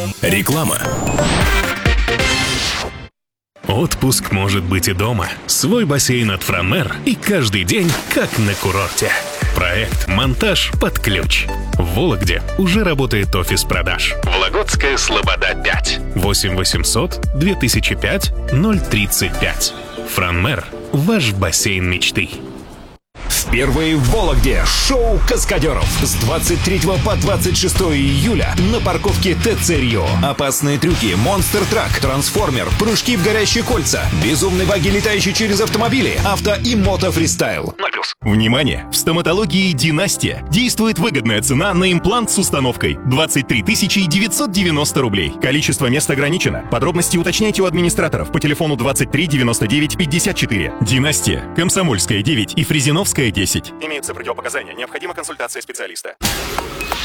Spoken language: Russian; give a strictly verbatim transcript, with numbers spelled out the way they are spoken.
Реклама. Отпуск может быть и дома. Свой бассейн от Франмер и каждый день как на курорте. Проект «Монтаж под ключ». В Вологде уже работает офис продаж. Вологодская Слобода пять. восемь восемьсот две тысячи пять ноль тридцать пять. Франмер – ваш бассейн мечты. Впервые в Вологде шоу каскадеров с двадцать третьего по двадцать шестое июля на парковке ТЦ Рио. Опасные трюки, монстр-трак, трансформер, прыжки в горящие кольца, безумные баги, летающие через автомобили, авто и мото-фристайл. Внимание! В стоматологии «Династия» действует выгодная цена на имплант с установкой двадцать три тысячи девятьсот девяносто рублей. Количество мест ограничено. Подробности уточняйте у администраторов по телефону двадцать три девяносто девять пятьдесят четыре. «Династия», Комсомольская девять и Фрезеновская десять. Имеются противопоказания. Необходима консультация специалиста.